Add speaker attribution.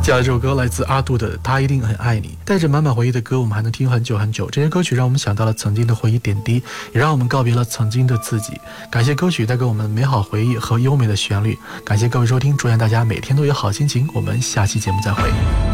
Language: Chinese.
Speaker 1: 接下来这首歌来自阿杜的《他一定很爱你》，带着满满回忆的歌，我们还能听很久很久。这些歌曲让我们想到了曾经的回忆点滴，也让我们告别了曾经的自己。感谢歌曲带给我们美好回忆和优美的旋律。感谢各位收听，祝愿大家每天都有好心情。我们下期节目再会。